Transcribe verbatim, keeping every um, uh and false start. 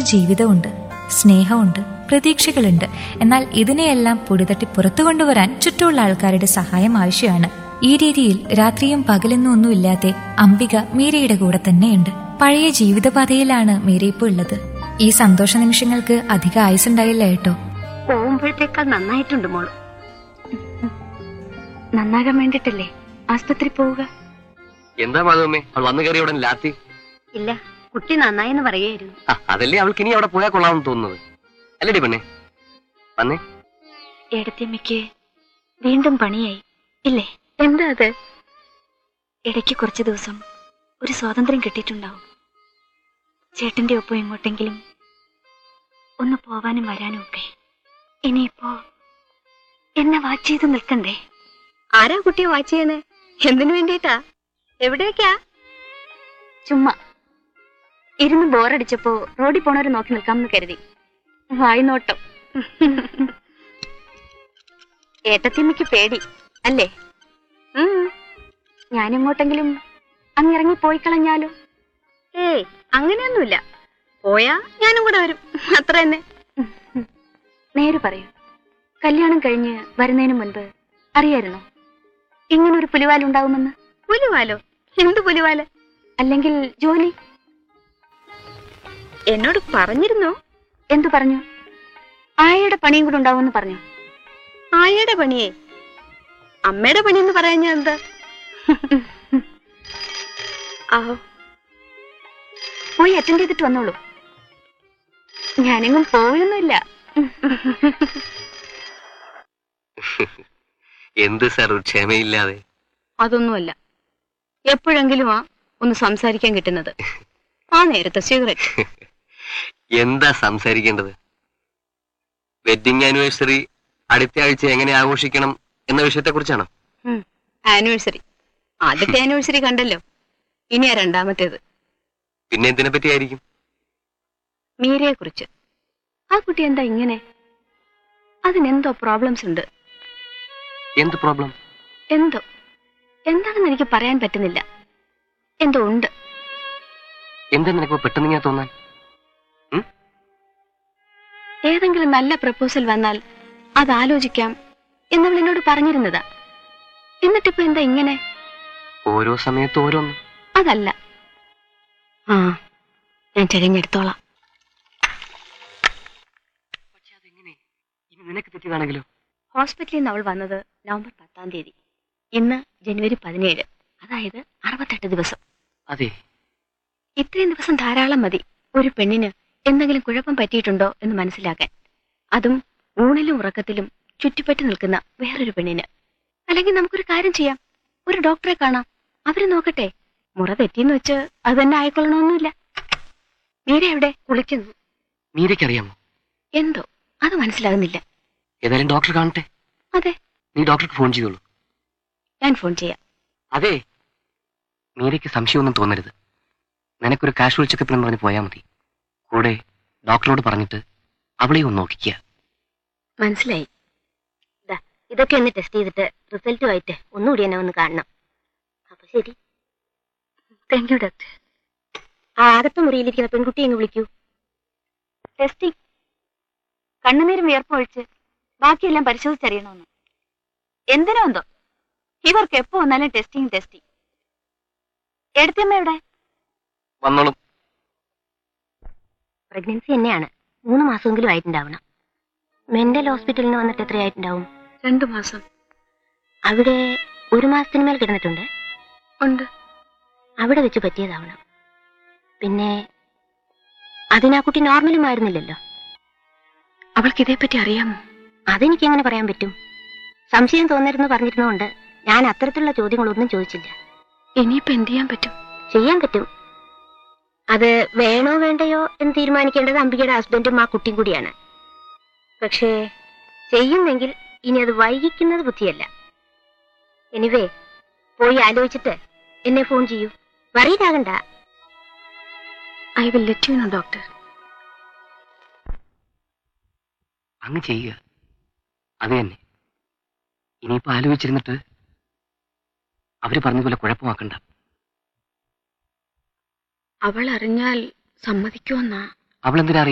ജീവിതമുണ്ട്, സ്നേഹമുണ്ട്, പ്രതീക്ഷകളുണ്ട്. എന്നാൽ ഇതിനെയെല്ലാം പൊടിതട്ടി പുറത്തു കൊണ്ടുവരാൻ ചുറ്റുമുള്ള ആൾക്കാരുടെ സഹായം ആവശ്യമാണ്. ഈ രീതിയിൽ രാത്രിയും പകലെന്നും ഒന്നുമില്ലാതെ അംബിക മീരയുടെ കൂടെ തന്നെയുണ്ട്. പഴയ ജീവിതപാതയിലാണ് മീര ഇപ്പോൾ ഉള്ളത്. ഈ സന്തോഷ നിമിഷങ്ങൾക്ക് അധിക ആയുസുണ്ടായില്ല കേട്ടോ. പോകുമ്പോഴത്തേക്കാൾ നന്നായിട്ടുണ്ട് മോള്. നന്നാകാൻ വേണ്ടിട്ടല്ലേ ആസ്പത്രി പോവുക? എന്താ മാധവമ്മേ അവൾ വന്നു കയറി ഉടൻ ലാത്തി? ഇല്ല, കുട്ടി നന്നായെന്ന് പറയായിരുന്നു. അതല്ലേ അവൾക്ക് ഇനി അവിടെ പോയാൽ കൊള്ളാമെന്ന് തോന്നുന്നത്. അല്ലേടി പെണ്ണെ? വന്നേ. ഏടത്തിയമ്മയ്ക്ക് വീണ്ടും പണിയായി ഇല്ലേ? എന്താ അത്? ഇടയ്ക്ക് കുറച്ചു ദിവസം ഒരു സ്വാതന്ത്ര്യം കിട്ടിയിട്ടുണ്ടാവും. ചേട്ടന്റെ ഒപ്പം എങ്ങോട്ടെങ്കിലും ഒന്ന് പോവാനും വരാനും ഒക്കെ. ഇനിയിപ്പോ എന്നെ വാച്ച് ചെയ്ത് നിൽക്കണ്ടേ? ആരാ കുട്ടിയെ വാച്ച് ചെയ്യണേ? എന്തിനു വേണ്ടിയിട്ടാ? എവിടേക്കാ? ചുമ്മാ ഇരുന്ന് ബോറടിച്ചപ്പോ റോഡിൽ പോണവരെ നോക്കി നിൽക്കാമെന്ന് കരുതി. വായ്നോട്ടം. ഏട്ടത്തിയമ്മയ്ക്ക് പേടി അല്ലേ? ഉം ഞാനെങ്ങോട്ടെങ്കിലും അങ്ങിറങ്ങി പോയി കളഞ്ഞാലോ? ഏയ് അങ്ങനെയൊന്നുമില്ല. പോയാ ഞാനും കൂടെ വരും, അത്ര തന്നെ. നേര് പറയൂ, കല്യാണം കഴിഞ്ഞ് വരുന്നതിന് മുൻപ് അറിയായിരുന്നോ ഇങ്ങനൊരു പുലിവാലുണ്ടാവുമെന്ന്? പുലിവാലോ? എന്ത് പുലിവാല്? അല്ലെങ്കിൽ ജോലി? എന്നോട് പറഞ്ഞിരുന്നോ? എന്തു പറഞ്ഞു? ആയയുടെ പണിയും കൂടെ ഉണ്ടാവുമെന്ന് പറഞ്ഞു. ആയയുടെ പണിയേ? അമ്മയുടെ പണിയെന്ന് പറയാൻ ഞാൻ എന്താ? ആ പോയി അറ്റൻഡ് ചെയ്തിട്ട് വന്നോളൂ. ഞാനെങ്ങും പോയൊന്നുമില്ല. എന്ത് സാർ ക്ഷമയില്ലാതെ? അതൊന്നുമല്ല, എപ്പോഴെങ്കിലും ആ ഒന്ന് സംസാരിക്കാൻ കിട്ടുന്നത്. ആ നേരത്തെ സിഗരറ്റ്. എന്താ സംസാരിക്കേണ്ടത്? വെഡിങ് ആനിവേഴ്സറി അടുത്ത ആഴ്ച എങ്ങനെ ആഘോഷിക്കണം എന്ന വിഷയത്തെ കുറിച്ചാണോ? ആനിവേഴ്സറി ആദ്യത്തെ ആനിവേഴ്സറി കണ്ടല്ലോ, ഇനിയാ രണ്ടാമത്തേത്. പിന്നെ എന്തിനെ പറ്റിയായിരിക്കും? മീരയെ കുറിച്ച്. ആ കുട്ടി എന്താ ഇങ്ങനെ? അതിനെന്തോ പ്രോബ്ലംസ് ഉണ്ട്. എന്ത് പ്രോബ്ലം? എന്തോ എന്താണെന്ന് എനിക്ക് പറയാൻ പറ്റുന്നില്ല. എന്തോ ഉണ്ട്. എന്താ നിനക്ക് പെട്ടെന്ന് ഇങ്ങനെ തോന്നാൻ? ഏതെങ്കിലും നല്ല പ്രപ്പോസൽ വന്നാൽ അത് ആലോചിക്കാം എന്നവൾ എന്നോട് പറഞ്ഞിരുന്നതാ. എന്നിട്ടിപ്പോ എന്താ ഇങ്ങനെ? ഓരോ സമയത്ത് ഓരോന്ന്. അതല്ല. ആ ഞാൻ തിരഞ്ഞെടുത്തോളാം. പക്ഷെ അതെങ്ങനെ? ഇനി നിനക്ക് തെറ്റിയതാണെങ്കിലോ? ഹോസ്പിറ്റലിൽ നിന്ന് അവൾ വന്നത് നവംബർ പത്താം തീയതി. ഇന്ന് ജനുവരി പതിനേഴ്, അതായത് അറുപത്തെട്ട് ദിവസം. അതെ, ഇത്രയും ദിവസം ധാരാളം മതി ഒരു പെണ്ണിന് എന്തെങ്കിലും കുഴപ്പം പറ്റിയിട്ടുണ്ടോ എന്ന് മനസ്സിലാക്കാൻ. അതും ഊണിലും ഉറക്കത്തിലും ചുറ്റിപ്പറ്റി നിൽക്കുന്ന വേറൊരു പെണ്ണിന്. അല്ലെങ്കിൽ നമുക്കൊരു കാര്യം ചെയ്യാം, ഒരു ഡോക്ടറെ കാണാം, അവര് നോക്കട്ടെ. മുറ തെറ്റിയെന്ന് വെച്ച് അത് തന്നെ ആയിക്കൊള്ളണമെന്നില്ല. മീര എവിടെ? കുളിക്കുന്നു. മീരയ്ക്കറിയാമോ? എന്തോ അത് മനസ്സിലാകുന്നില്ല. ഏതായാലും ഡോക്ടർ കാണട്ടെ. അതെ, നീ ഡോക്ടർക്ക് ഫോൺ ചെയ്തോളൂ. ഞാൻ ഫോൺ ചെയ്യാം. അതെ, മീരയ്ക്ക് സംശയമൊന്നും തോന്നരുത്. നിനക്കൊരു കാഷ്വൽ ചെക്കപ്പ് എന്ന് പറഞ്ഞ് പോയാൽ മതി. കൂടെ ഡോക്ടറോട് പറഞ്ഞിട്ട് അവളെ ഒന്ന് നോക്കിക്കുക. മനസ്സിലായി. ഇതൊക്കെ ഒന്ന് ടെസ്റ്റ് ചെയ്തിട്ട് റിസൾട്ടുമായിട്ട് ഒന്നുകൂടി എന്നെ ഒന്ന് കാണണം. അപ്പൊ ശരി. Thank you doctor. ആ അകത്ത് മുറിയിലിരിക്കുന്ന പെൺകുട്ടിയെ ഒന്ന് വിളിക്കൂ. ടെസ്റ്റിംഗ്. കണ്ണുനീരും വിയർപ്പൊഴിച്ച് ബാക്കിയെല്ലാം പരിശോധിച്ചറിയണമെന്ന്. എന്തിനോ എന്തോ ഇവർക്ക് എപ്പോ വന്നാലും ടെസ്റ്റിംഗ് ടെസ്റ്റിംഗ്. എടുത്തമ്മ എവിടെ? വന്നോളും. പ്രഗ്നൻസി തന്നെയാണ്. മൂന്ന് മാസമെങ്കിലും ആയിട്ടുണ്ടാവണം. മെന്റൽ ഹോസ്പിറ്റലിൽ നിന്ന് വന്നിട്ട് എത്രയായിട്ടുണ്ടാവും? രണ്ടു മാസം. അവിടെ ഒരു മാസത്തിന് മേൽ കിടന്നിട്ടുണ്ട്? ഉണ്ട്. അവിടെ വെച്ച് പറ്റിയതാവണം. പിന്നെ അതിനാ കുട്ടി നോർമലും ആയിരുന്നില്ലല്ലോ. അവൾക്ക് ഇതേപ്പറ്റി അറിയാമോ? അതെനിക്ക് എങ്ങനെ പറയാൻ പറ്റും? സംശയം തോന്നരുന്ന് പറഞ്ഞിരുന്നോണ്ട് ഞാൻ അത്തരത്തിലുള്ള ചോദ്യങ്ങളൊന്നും ചോദിച്ചില്ല. ഇനിയിപ്പോ എന്ത് ചെയ്യാൻ പറ്റും? ചെയ്യാൻ പറ്റും. അത് വേണോ വേണ്ടയോ എന്ന് തീരുമാനിക്കേണ്ടത് അംബികയുടെ ഹസ്ബൻഡും ആ കുട്ടിയും കൂടിയാണ്. പക്ഷേ ചെയ്യുന്നെങ്കിൽ ഇനി അത് വൈകിക്കുന്നത് ബുദ്ധിയല്ല. എനിവേ പോയി ആലോചിച്ചിട്ട് എന്നെ ഫോൺ ചെയ്യൂ. വറീഡാകണ്ട. I will let you know doctor. അങ്ങ് ചെയ്യുക. അത് തന്നെ. ഇനിയിപ്പോ ആലോചിച്ചിരുന്നിട്ട് അവര് പറഞ്ഞ പോലെ കുഴപ്പമാക്കണ്ട. അവൾ അറിഞ്ഞാൽ സമ്മതിക്കുമെന്നാ? അവളെന്തിനാ